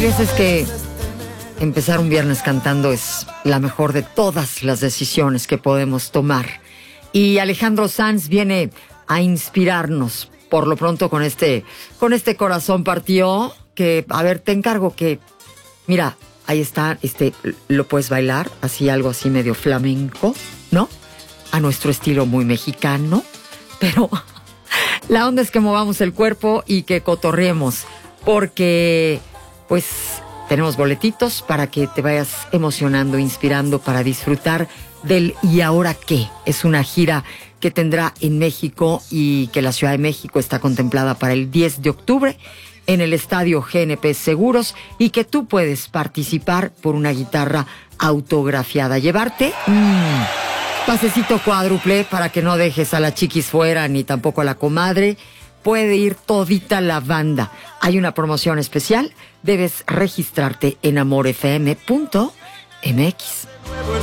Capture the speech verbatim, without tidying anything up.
Hay veces que empezar un viernes cantando es la mejor de todas las decisiones que podemos tomar. Y Alejandro Sanz viene a inspirarnos, por lo pronto, con este, con este corazón partido, que, a ver, te encargo que, mira, ahí está, este, lo puedes bailar, así, algo así medio flamenco, ¿no? A nuestro estilo muy mexicano, pero la onda es que movamos el cuerpo y que cotorremos, porque, pues, tenemos boletitos para que te vayas emocionando, inspirando, para disfrutar del ¿Y ahora qué? Es una gira que tendrá en México y que la Ciudad de México está contemplada para el diez de octubre en el Estadio G N P Seguros, y que tú puedes participar por una guitarra autografiada. Llevarte mmm, pasecito cuádruple para que no dejes a la chiquis fuera ni tampoco a la comadre. Puede ir todita la banda. Hay una promoción especial. Debes registrarte en amor f m punto m x.